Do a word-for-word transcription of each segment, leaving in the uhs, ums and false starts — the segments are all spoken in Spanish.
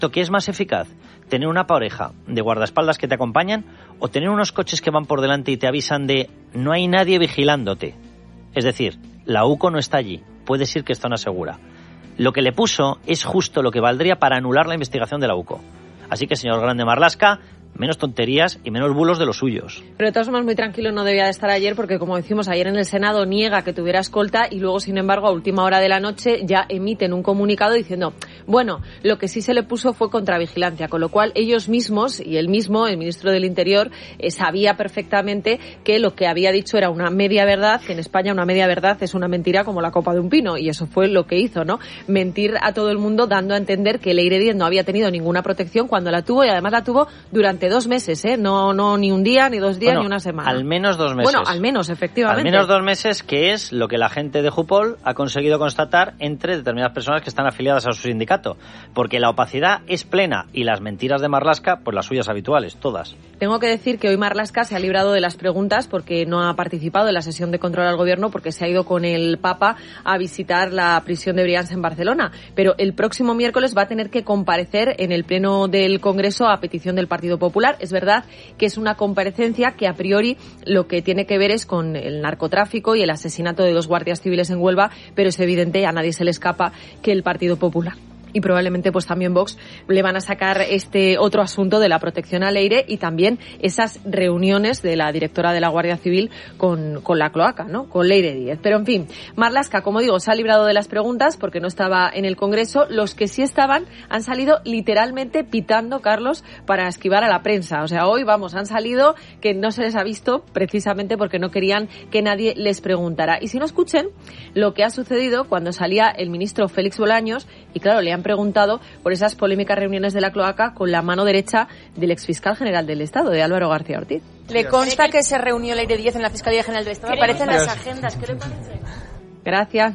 ¿Qué es más eficaz? ¿Tener una pareja de guardaespaldas que te acompañan o tener unos coches que van por delante y te avisan de no hay nadie vigilándote? Es decir, la U C O no está allí, puedes ir que está una segura. Lo que le puso es justo lo que valdría para anular la investigación de la U C O. Así que, señor Grande Marlaska, menos tonterías y menos bulos de los suyos. Pero de todas formas, muy tranquilo no debía de estar ayer porque, como decimos, ayer en el Senado niega que tuviera escolta y luego, sin embargo, a última hora de la noche ya emiten un comunicado diciendo, bueno, lo que sí se le puso fue contravigilancia, con lo cual ellos mismos y él mismo, el ministro del Interior, eh, sabía perfectamente que lo que había dicho era una media verdad, que en España una media verdad es una mentira como la copa de un pino, y eso fue lo que hizo, ¿no? Mentir a todo el mundo dando a entender que Leire Díez no había tenido ninguna protección cuando la tuvo, y además la tuvo durante dos meses, ¿eh? No, no, ni un día, ni dos días, bueno, ni una semana. Al menos dos meses. Bueno, al menos, efectivamente. Al menos dos meses, que es lo que la gente de Jupol ha conseguido constatar entre determinadas personas que están afiliadas a su sindicato. Porque la opacidad es plena y las mentiras de Marlaska, pues las suyas habituales, todas. Tengo que decir que hoy Marlaska se ha librado de las preguntas porque no ha participado en la sesión de control al gobierno porque se ha ido con el Papa a visitar la prisión de Brians en Barcelona. Pero el próximo miércoles va a tener que comparecer en el Pleno del Congreso a petición del Partido Popular. Es verdad que es una comparecencia que a priori lo que tiene que ver es con el narcotráfico y el asesinato de dos guardias civiles en Huelva, pero es evidente, a nadie se le escapa, que el Partido Popular y probablemente pues también Vox le van a sacar este otro asunto de la protección a Leire y también esas reuniones de la directora de la Guardia Civil con, con la cloaca, ¿no? Con Leire Díez. Pero en fin, Marlaska, como digo, se ha librado de las preguntas porque no estaba en el Congreso. Los que sí estaban han salido literalmente pitando, Carlos, para esquivar a la prensa. O sea, hoy, vamos, han salido que no se les ha visto precisamente porque no querían que nadie les preguntara. Y si no, escuchen lo que ha sucedido cuando salía el ministro Félix Bolaños y, claro, le han preguntado por esas polémicas reuniones de la cloaca con la mano derecha del exfiscal general del Estado, de Álvaro García Ortiz. ¿Le consta que se reunió Leire Díez en la Fiscalía General del Estado? Aparecen las agendas. ¿Qué le parece? Gracias.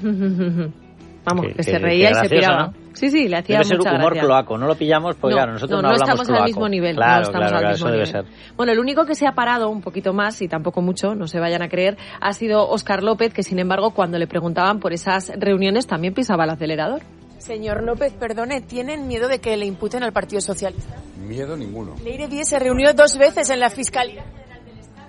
Vamos, que, que, que se reía que y se piraba. ¿No? Sí, sí, le hacía debe mucha ser humor gracia. Cloaco, no lo pillamos porque no, claro, nosotros no, no, no hablamos estamos cloaco. al mismo nivel. Claro, no estamos claro, al claro, mismo eso nivel. debe ser. Bueno, el único que se ha parado un poquito más y tampoco mucho, no se vayan a creer, ha sido Óscar López, que sin embargo cuando le preguntaban por esas reuniones también pisaba el acelerador. Señor López, perdone, ¿tienen miedo de que le imputen al Partido Socialista? Miedo ninguno. Leire Díez se reunió dos veces en la Fiscalía General del Estado.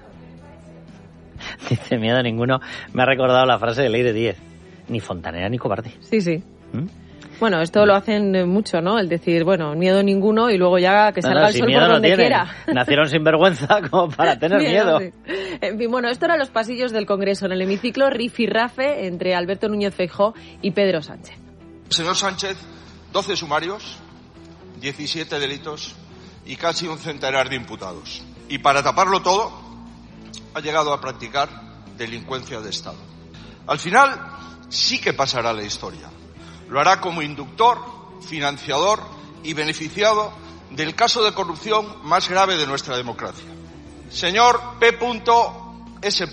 Dice miedo ninguno. Me ha recordado la frase de Leire Díez. Ni fontanera ni cobarde. Sí, sí. ¿Mm? Bueno, esto lo hacen mucho, ¿no? El decir, bueno, miedo ninguno y luego ya que salga no, no, el si sol miedo por no donde tienen. quiera. Nacieron sin vergüenza como para tener miedo. miedo. Sí. En fin, bueno, esto eran los pasillos del Congreso. En el hemiciclo, rifirrafe entre Alberto Núñez Feijóo y Pedro Sánchez. Señor Sánchez, doce sumarios, diecisiete delitos y casi un centenar de imputados. Y para taparlo todo, ha llegado a practicar delincuencia de Estado. Al final, sí que pasará la historia. Lo hará como inductor, financiador y beneficiado del caso de corrupción más grave de nuestra democracia. Señor P. S.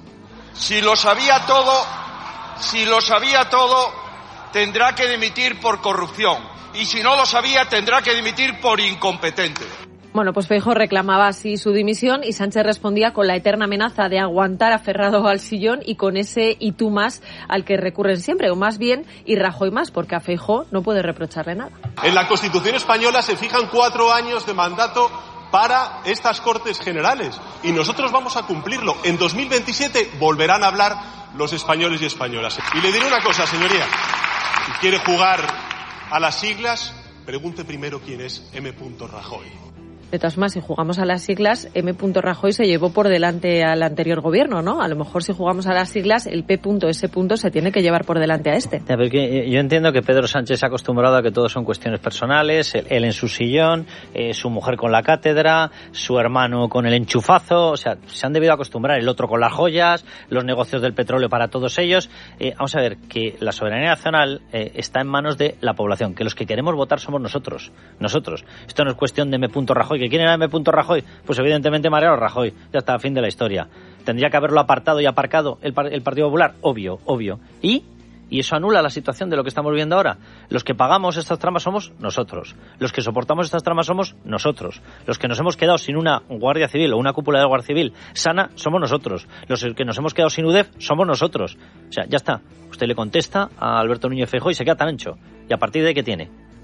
Si lo sabía todo, si lo sabía todo, tendrá que dimitir por corrupción. Y si no lo sabía, tendrá que dimitir por incompetente. Bueno, pues Feijóo reclamaba así su dimisión y Sánchez respondía con la eterna amenaza de aguantar aferrado al sillón y con ese y tú más al que recurren siempre, o más bien y Rajoy más, porque a Feijóo no puede reprocharle nada. En la Constitución española se fijan cuatro años de mandato para estas Cortes Generales y nosotros vamos a cumplirlo. En dos mil veintisiete volverán a hablar los españoles y españolas. Y le diré una cosa, señoría, si quiere jugar a las siglas, pregunte primero quién es M. Rajoy. De todas formas, si jugamos a las siglas, M. Rajoy se llevó por delante al anterior gobierno, ¿no? A lo mejor si jugamos a las siglas, el P. S. se tiene que llevar por delante a este. Ya, porque yo entiendo que Pedro Sánchez se ha acostumbrado a que todo son cuestiones personales, él, él en su sillón, eh, su mujer con la cátedra, su hermano con el enchufazo, o sea, se han debido acostumbrar, el otro con las joyas, los negocios del petróleo para todos ellos. Eh, vamos a ver, que la soberanía nacional eh, está en manos de la población, que los que queremos votar somos nosotros, nosotros. Esto no es cuestión de M. Rajoy. ¿Que quién era M. Rajoy? Pues evidentemente Mariano Rajoy. Ya está, fin de la historia. ¿Tendría que haberlo apartado y aparcado el, el Partido Popular? Obvio, obvio. ¿Y? Y eso anula la situación de lo que estamos viendo ahora. Los que pagamos estas tramas somos nosotros. Los que soportamos estas tramas somos nosotros. Los que nos hemos quedado sin una Guardia Civil o una cúpula de Guardia Civil sana somos nosotros. Los que nos hemos quedado sin U D E F somos nosotros. O sea, ya está. Usted le contesta a Alberto Núñez Feijóo y se queda tan ancho. ¿Y a partir de qué tiene?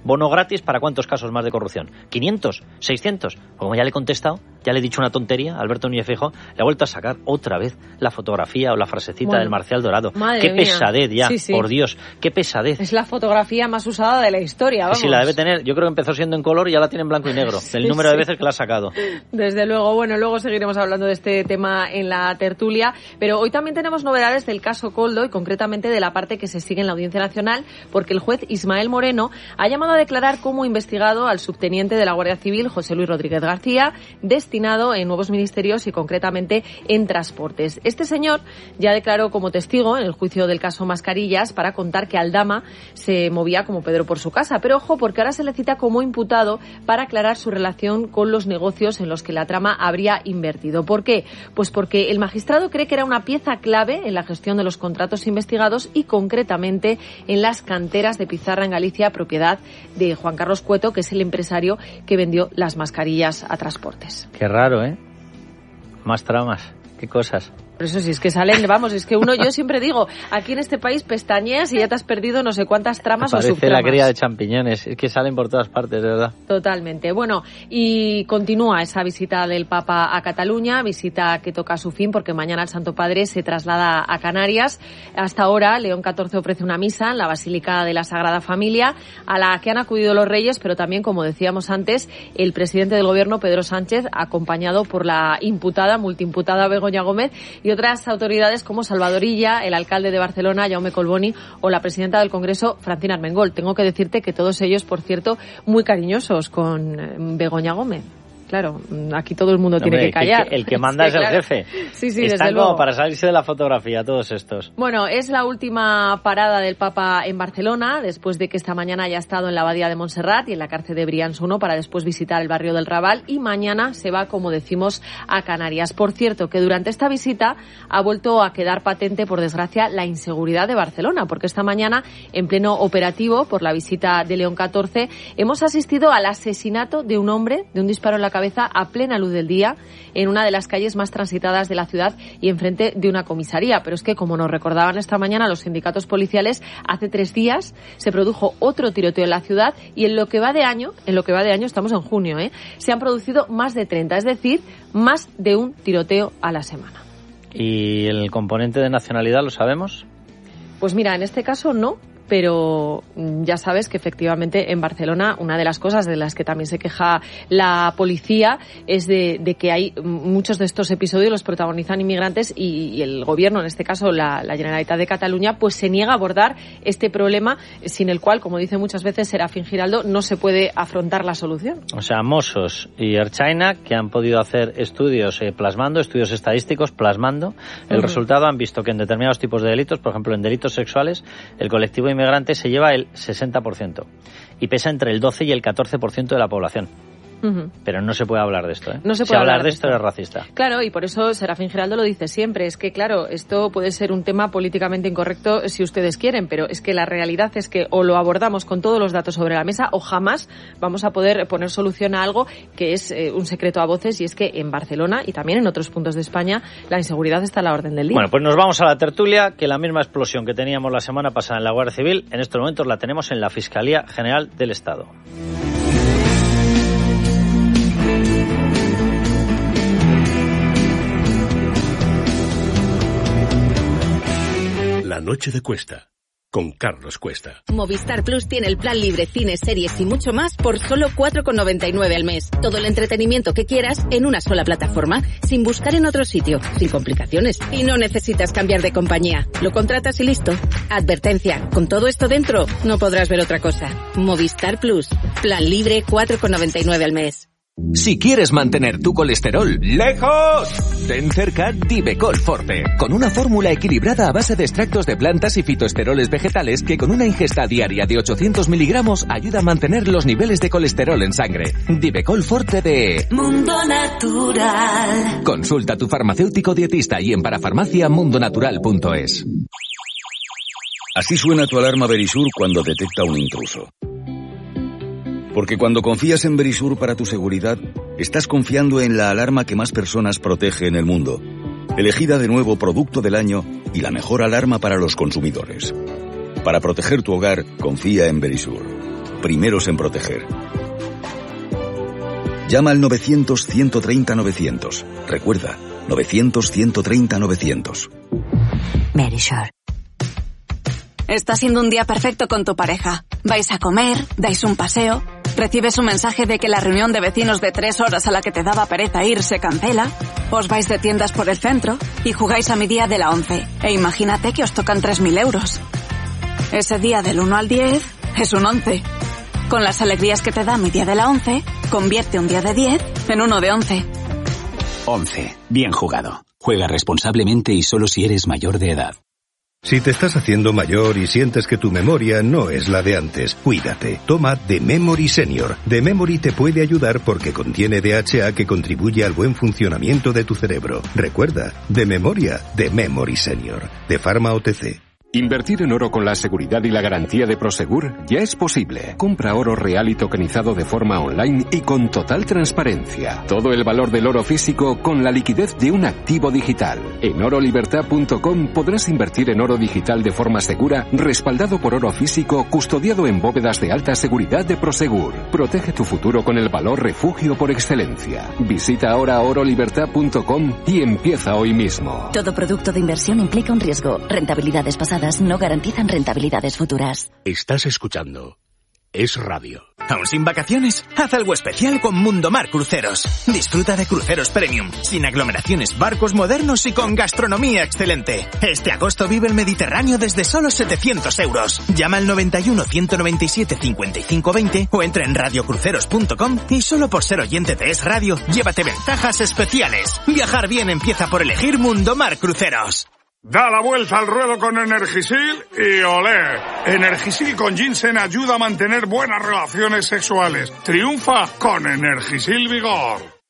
¿Bono gratis para cuántos casos más de corrupción? ¿quinientos? ¿seiscientos? Como ya le he contestado, ya le he dicho una tontería, Alberto Núñez Feijóo le ha vuelto a sacar otra vez la fotografía o la frasecita bueno, del Marcial Dorado. Qué mía. pesadez ya, sí, sí. Por Dios, qué pesadez. Es la fotografía más usada de la historia, vamos. Sí, la debe tener, yo creo que empezó siendo en color y ya la tiene en blanco y negro, sí, el número sí. de veces que la ha sacado. Desde luego, bueno, luego seguiremos hablando de este tema en la tertulia, pero hoy también tenemos novedades del caso Koldo y concretamente de la parte que se sigue en la Audiencia Nacional, porque el juez Ismael Moreno ha llamado a declarar como investigado al subteniente de la Guardia Civil, José Luis Rodríguez García, destinado en nuevos ministerios y concretamente en transportes. Este señor ya declaró como testigo en el juicio del caso Mascarillas para contar que Aldama se movía como Pedro por su casa, pero ojo, porque ahora se le cita como imputado para aclarar su relación con los negocios en los que la trama habría invertido. ¿Por qué? Pues porque el magistrado cree que era una pieza clave en la gestión de los contratos investigados y concretamente en las canteras de Pizarra en Galicia, propiedad de Juan Carlos Cueto, que es el empresario que vendió las mascarillas a Transportes. Qué raro, ¿eh? Más tramas, qué cosas. Por eso, si es que salen, vamos, es que uno, yo siempre digo, aquí en este país pestañeas y ya te has perdido no sé cuántas tramas o subtramas. Parece la cría de champiñones, es que salen por todas partes, de verdad. Totalmente. Bueno, y continúa esa visita del Papa a Cataluña, visita que toca su fin porque mañana el Santo Padre se traslada a Canarias. Hasta ahora, León catorce ofrece una misa en la Basílica de la Sagrada Familia, a la que han acudido los reyes, pero también, como decíamos antes, el presidente del Gobierno, Pedro Sánchez, acompañado por la imputada, multiimputada Begoña Gómez, y otras autoridades como Salvador Illa, el alcalde de Barcelona, Jaume Collboni, o la presidenta del Congreso, Francina Armengol. Tengo que decirte que todos ellos, por cierto, muy cariñosos con Begoña Gómez. Claro, aquí todo el mundo Hombre, tiene que callar. El que, el que manda sí, es el claro. jefe. Sí, sí, Están desde como luego. para salirse de la fotografía todos estos. Bueno, es la última parada del Papa en Barcelona, después de que esta mañana haya estado en la Abadía de Montserrat y en la cárcel de Brians uno para después visitar el barrio del Raval, y mañana se va, como decimos, a Canarias. Por cierto, que durante esta visita ha vuelto a quedar patente, por desgracia, la inseguridad de Barcelona, porque esta mañana, en pleno operativo por la visita de León catorce, hemos asistido al asesinato de un hombre, de un disparo en la cabeza, a plena luz del día, en una de las calles más transitadas de la ciudad y enfrente de una comisaría. Pero es que, como nos recordaban esta mañana los sindicatos policiales, hace tres días se produjo otro tiroteo en la ciudad y en lo que va de año, en lo que va de año, estamos en junio, ¿eh? se han producido más de treinta, es decir, más de un tiroteo a la semana. ¿Y el componente de nacionalidad lo sabemos? Pues mira, en este caso no. Pero ya sabes que efectivamente en Barcelona una de las cosas de las que también se queja la policía es de, de que hay muchos de estos episodios los protagonizan inmigrantes y, y el gobierno, en este caso la, la Generalitat de Cataluña, pues se niega a abordar este problema sin el cual, como dice muchas veces Serafín Giraldo, no se puede afrontar la solución. O sea, Mossos y Ertzaina, que han podido hacer estudios eh, plasmando, estudios estadísticos plasmando el uh-huh. resultado, han visto que en determinados tipos de delitos, por ejemplo en delitos sexuales, el colectivo inmigrante se lleva el sesenta por ciento y pesa entre el doce y el catorce por ciento de la población. Uh-huh. Pero no se puede hablar de esto, ¿eh? No se puede si hablar hablar de esto es racista. Claro, y por eso Serafín Giraldo lo dice siempre. Es que, claro, esto puede ser un tema políticamente incorrecto si ustedes quieren, pero es que la realidad es que o lo abordamos con todos los datos sobre la mesa o jamás vamos a poder poner solución a algo que es eh, un secreto a voces, y es que en Barcelona y también en otros puntos de España la inseguridad está a la orden del día. Bueno, pues nos vamos a la tertulia, que la misma explosión que teníamos la semana pasada en la Guardia Civil, en estos momentos la tenemos en la Fiscalía General del Estado. La noche de Cuesta, con Carlos Cuesta. Movistar Plus tiene el plan libre, cines, series y mucho más por solo cuatro con noventa y nueve al mes. Todo el entretenimiento que quieras en una sola plataforma, sin buscar en otro sitio, sin complicaciones. Y no necesitas cambiar de compañía. Lo contratas y listo. Advertencia, con todo esto dentro, no podrás ver otra cosa. Movistar Plus, plan libre, cuatro con noventa y nueve al mes. Si quieres mantener tu colesterol lejos, ten cerca Divecol Forte, con una fórmula equilibrada a base de extractos de plantas y fitoesteroles vegetales que con una ingesta diaria de ochocientos miligramos ayuda a mantener los niveles de colesterol en sangre. Divecol Forte de Mundo Natural. Consulta a tu farmacéutico dietista y en parafarmacia mundonatural punto es. Así suena tu alarma Verisur cuando detecta un intruso. Porque cuando confías en Verisur para tu seguridad, estás confiando en la alarma que más personas protege en el mundo. Elegida de nuevo Producto del Año y la mejor alarma para los consumidores. Para proteger tu hogar, confía en Verisur. primeros en proteger. Llama al novecientos, ciento treinta, novecientos. Recuerda, novecientos, ciento treinta, novecientos. Verisure. Está siendo un día perfecto con tu pareja. Vais a comer, dais un paseo, recibes un mensaje de que la reunión de vecinos de tres horas a la que te daba pereza ir se cancela, os vais de tiendas por el centro y jugáis a mi día de la once. E imagínate que os tocan tres mil euros. Ese día del uno al diez es un once. Con las alegrías que te da mi día de la once, convierte un día de diez en uno de once. once. Bien jugado. Juega responsablemente y solo si eres mayor de edad. Si te estás haciendo mayor y sientes que tu memoria no es la de antes, cuídate. Toma The Memory Senior. The Memory te puede ayudar porque contiene D H A que contribuye al buen funcionamiento de tu cerebro. Recuerda, de memoria, The Memory Senior. De Pharma O T C. Invertir en oro con la seguridad y la garantía de Prosegur ya es posible. Compra oro real y tokenizado de forma online y con total transparencia. Todo el valor del oro físico con la liquidez de un activo digital. En oro libertad punto com podrás invertir en oro digital de forma segura, respaldado por oro físico, custodiado en bóvedas de alta seguridad de Prosegur. Protege tu futuro con el valor refugio por excelencia. Visita ahora oro libertad punto com y empieza hoy mismo. Todo producto de inversión implica un riesgo. Rentabilidades pasadas no garantizan rentabilidades futuras. Estás escuchando Es Radio. ¿Aún sin vacaciones? Haz algo especial con Mundomar Cruceros. Disfruta de cruceros premium, sin aglomeraciones, barcos modernos y con gastronomía excelente. Este agosto vive el Mediterráneo desde solo setecientos euros. Llama al noventa y uno, ciento noventa y siete, cincuenta y cinco veinte o entra en radio cruceros punto com y solo por ser oyente de Es Radio, llévate ventajas especiales. Viajar bien empieza por elegir Mundomar Cruceros. Da la vuelta al ruedo con Energisil y olé. Energisil con ginseng ayuda a mantener buenas relaciones sexuales. Triunfa con Energisil Vigor.